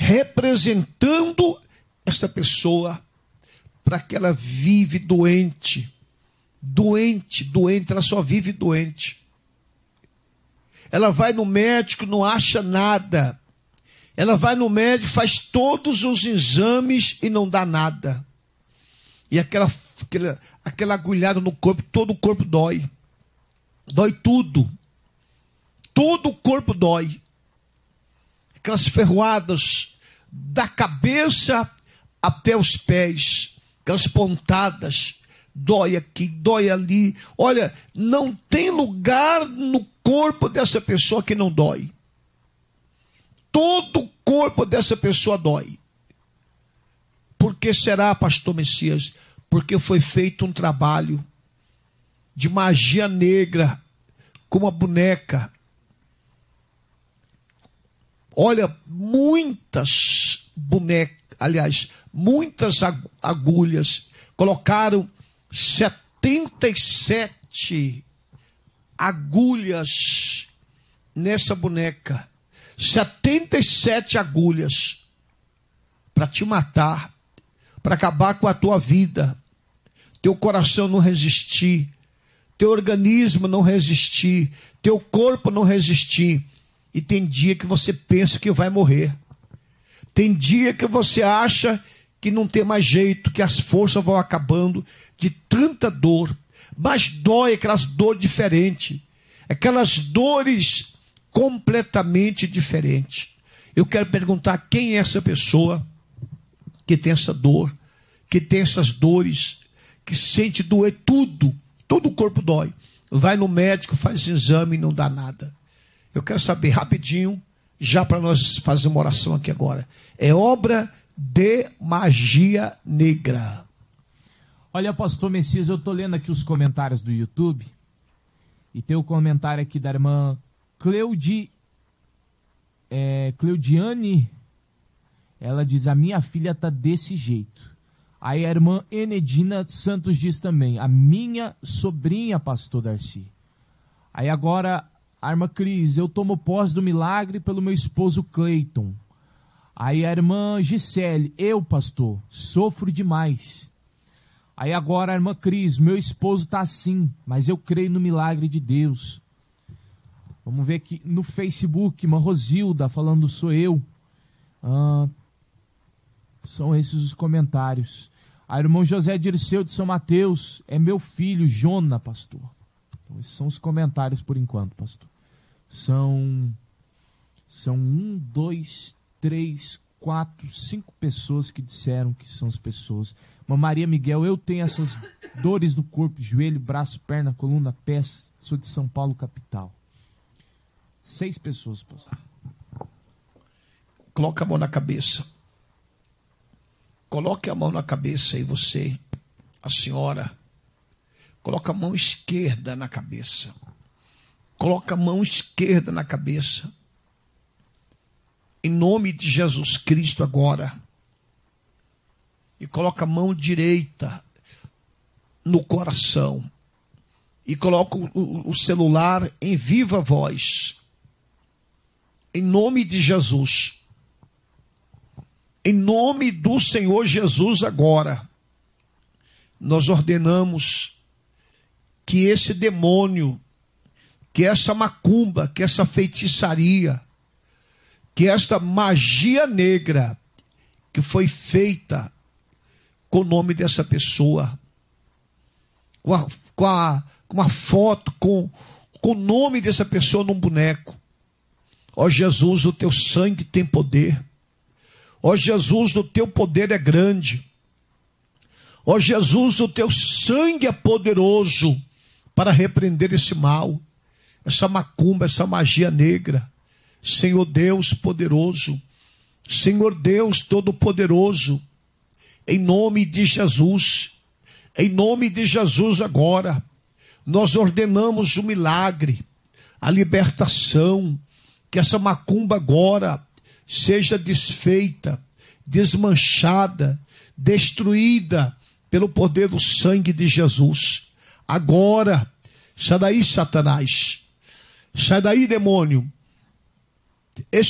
representando esta pessoa para que ela vive doente, ela só vive doente. Ela vai no médico, não acha nada. Ela vai no médico, faz todos os exames e não dá nada. E aquela agulhada no corpo, todo o corpo dói. Dói tudo. Todo o corpo dói. Aquelas ferroadas da cabeça até os pés. Aquelas pontadas. Dói aqui, dói ali. Olha, não tem lugar no corpo dessa pessoa que não dói. Todo o corpo dessa pessoa dói. Por que será, pastor Messias? Porque foi feito um trabalho de magia negra com uma boneca. Olha, muitas bonecas, aliás, muitas agulhas. Colocaram 77 agulhas nessa boneca. 77 agulhas para te matar, para acabar com a tua vida, teu coração não resistir, teu organismo não resistir, teu corpo não resistir. E tem dia que você pensa que vai morrer. Tem dia que você acha que não tem mais jeito, que as forças vão acabando de tanta dor. Mas dói, aquelas dores diferentes, aquelas dores completamente diferentes. Eu quero perguntar quem é essa pessoa que tem essa dor, que tem essas dores, que sente doer tudo, todo o corpo dói. Vai no médico, faz exame e não dá nada. Eu quero saber rapidinho, já para nós fazer uma oração aqui agora. É obra de magia negra. Olha, pastor Messias, eu estou lendo aqui os comentários do YouTube e tem o comentário aqui da irmã Cleudiane. Ela diz: a minha filha está desse jeito. Aí a irmã Enedina Santos diz também: a minha sobrinha, pastor Darcy. Aí agora a irmã Cris: eu tomo posse do milagre pelo meu esposo Cleiton. Aí a irmã Gisele: eu, pastor, sofro demais. Aí agora a irmã Cris: meu esposo está assim, mas eu creio no milagre de Deus. Vamos ver aqui no Facebook, irmã Rosilda falando: sou eu. São esses os comentários. A irmã José Dirceu de São Mateus: é meu filho, Jona, pastor. Então, esses são os comentários por enquanto, pastor. São 1, 2, 3, 4, 5 pessoas que disseram que são as pessoas. Uma Maria Miguel: eu tenho essas dores no corpo, joelho, braço, perna, coluna, pés. Sou de São Paulo, capital. 6 pessoas, pastor. Coloca a mão na cabeça. Coloque a mão na cabeça aí você, a senhora. Coloca a mão esquerda na cabeça. Coloca a mão esquerda na cabeça. Em nome de Jesus Cristo agora. E coloca a mão direita no coração. E coloca o celular em viva voz. Em nome de Jesus. Em nome do Senhor Jesus agora. Nós ordenamos que esse demônio, que essa macumba, que essa feitiçaria, que esta magia negra que foi feita com o nome dessa pessoa, com uma foto, com o nome dessa pessoa num boneco. Ó Jesus, o teu sangue tem poder. Ó Jesus, o teu poder é grande. Ó Jesus, o teu sangue é poderoso para repreender esse mal, essa macumba, essa magia negra. Senhor Deus poderoso, Senhor Deus todo-poderoso, em nome de Jesus agora, nós ordenamos o milagre, a libertação, que essa macumba agora seja desfeita, desmanchada, destruída pelo poder do sangue de Jesus. Agora, sai daí, Satanás, sai daí, demônio.